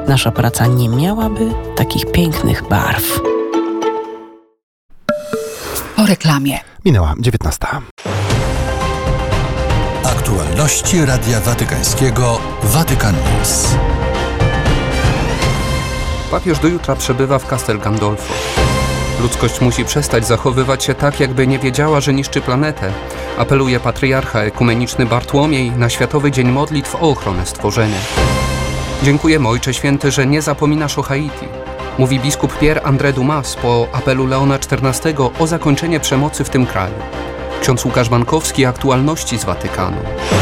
nasza praca nie miałaby takich pięknych barw. Po reklamie. Minęła 19. Aktualności Radia Watykańskiego Vatican News. Papież do jutra przebywa w Castel Gandolfo. Ludzkość musi przestać zachowywać się tak, jakby nie wiedziała, że niszczy planetę. Apeluje patriarcha ekumeniczny Bartłomiej na Światowy Dzień Modlitw o ochronę stworzenia. Dziękujemy, Ojcze Święty, że nie zapominasz o Haiti. Mówi biskup Pierre André Dumas po apelu Leona XIV o zakończenie przemocy w tym kraju. Ksiądz Łukasz Bankowski, aktualności z Watykanu.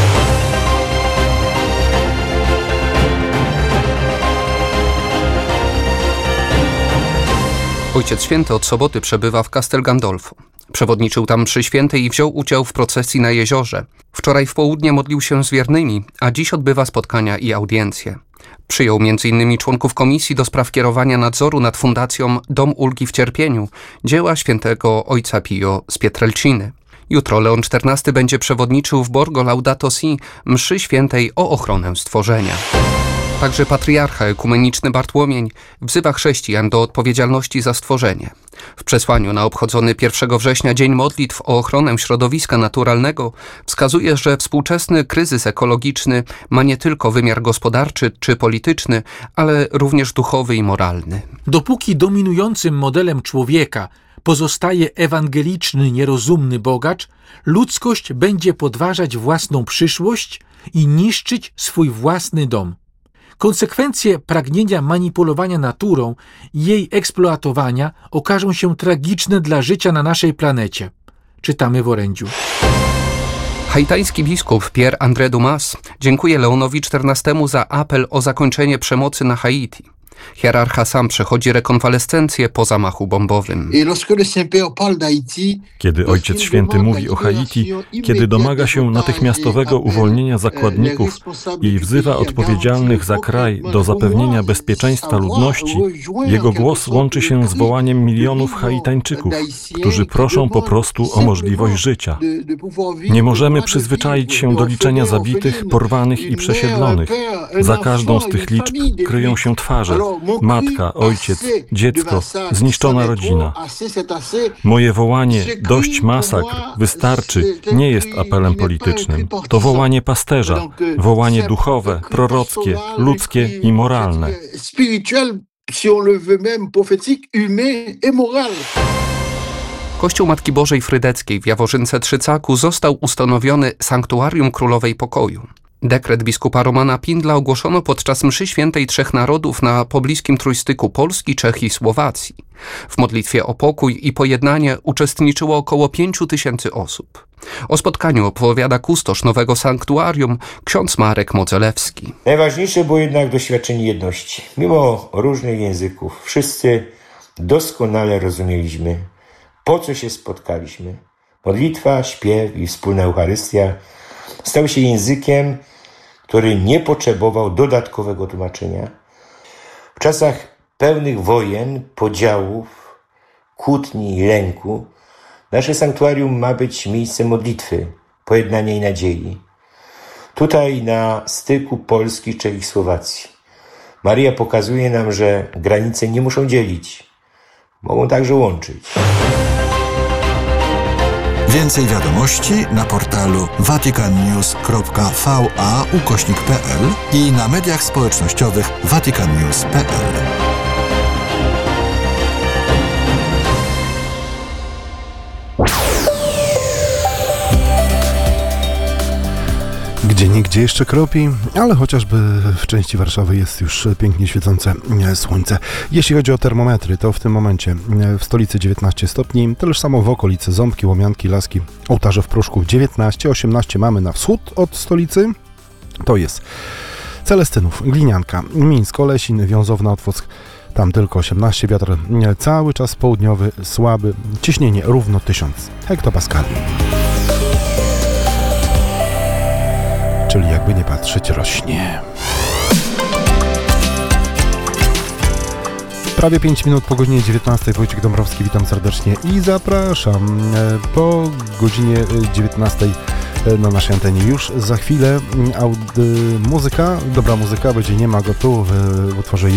Ojciec Święty od soboty przebywa w Castel Gandolfo. Przewodniczył tam mszy świętej i wziął udział w procesji na jeziorze. Wczoraj w południe modlił się z wiernymi, a dziś odbywa spotkania i audiencje. Przyjął m.in. członków Komisji do spraw kierowania nadzoru nad Fundacją Dom Ulgi w Cierpieniu, dzieła świętego ojca Pio z Pietrelciny. Jutro Leon XIV będzie przewodniczył w Borgo Laudato Si mszy świętej o ochronę stworzenia. Także patriarcha ekumeniczny Bartłomiej wzywa chrześcijan do odpowiedzialności za stworzenie. W przesłaniu na obchodzony 1 września Dzień Modlitw o ochronę środowiska naturalnego wskazuje, że współczesny kryzys ekologiczny ma nie tylko wymiar gospodarczy czy polityczny, ale również duchowy i moralny. Dopóki dominującym modelem człowieka pozostaje ewangeliczny, nierozumny bogacz, ludzkość będzie podważać własną przyszłość i niszczyć swój własny dom. Konsekwencje pragnienia manipulowania naturą i jej eksploatowania okażą się tragiczne dla życia na naszej planecie. Czytamy w orędziu. Haitański biskup Pierre André Dumas dziękuje Leonowi XIV za apel o zakończenie przemocy na Haiti. Hierarcha sam przechodzi rekonwalescencję po zamachu bombowym. Kiedy Ojciec Święty mówi o Haiti, kiedy domaga się natychmiastowego uwolnienia zakładników i wzywa odpowiedzialnych za kraj do zapewnienia bezpieczeństwa ludności, jego głos łączy się z wołaniem milionów Haitańczyków, którzy proszą po prostu o możliwość życia. Nie możemy przyzwyczaić się do liczenia zabitych, porwanych i przesiedlonych. Za każdą z tych liczb kryją się twarze. Matka, ojciec, dziecko, zniszczona rodzina. Moje wołanie dość masakr, wystarczy, nie jest apelem politycznym. To wołanie pasterza, wołanie duchowe, prorockie, ludzkie i moralne. Kościół Matki Bożej Frydeckiej w Jaworzynce Trzycaku został ustanowiony Sanktuarium Królowej Pokoju. Dekret biskupa Romana Pindla ogłoszono podczas mszy świętej Trzech Narodów na pobliskim trójstyku Polski, Czech i Słowacji. W modlitwie o pokój i pojednanie uczestniczyło około 5000 osób. O spotkaniu opowiada kustosz nowego sanktuarium, ksiądz Marek Modzelewski. Najważniejsze było jednak doświadczenie jedności. Mimo różnych języków, wszyscy doskonale rozumieliśmy, po co się spotkaliśmy. Modlitwa, śpiew i wspólna Eucharystia stały się językiem, który nie potrzebował dodatkowego tłumaczenia. W czasach pełnych wojen, podziałów, kłótni i lęku, nasze sanktuarium ma być miejscem modlitwy, pojednania i nadziei. Tutaj na styku Polski, Czech i Słowacji Maria pokazuje nam, że granice nie muszą dzielić, mogą także łączyć. Więcej wiadomości na portalu vaticannews.va/pl i na mediach społecznościowych vaticannews.pl. Gdzieniegdzie jeszcze kropi, ale chociażby w części Warszawy jest już pięknie świecące słońce. Jeśli chodzi o termometry, to w tym momencie w stolicy 19 stopni, tyle samo w okolicy Ząbki, Łomianki, Laski, Ołtarzew, Pruszków 19, 18 mamy na wschód od stolicy, to jest Celestynów, Glinianka, Mińsk, Olesin, Wiązowna, Otwock, tam tylko 18, wiatr cały czas południowy, słaby, ciśnienie równo 1000 hektopaskali. Czyli jakby nie patrzeć, rośnie. Prawie 5 minut po godzinie 19. Wojciech Dąbrowski, witam serdecznie i zapraszam po godzinie 19 na naszej antenie. Już za chwilę muzyka, dobra muzyka, będzie Nie ma go tu w utworze